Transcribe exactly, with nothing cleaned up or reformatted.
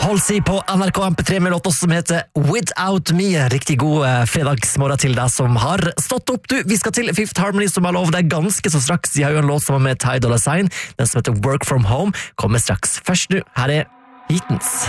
Halsey på N R K M P tre med låt som heter Without Me. Riktig god eh, fredagsmorgen til deg som har stått opp. Du, vi skal til Fifth Harmony, som har lovet deg ganske så straks. De har jo en låt sammen med Ty Dolla Sign, den som heter Work From Home, kommer straks. Først nu, her er Heatens.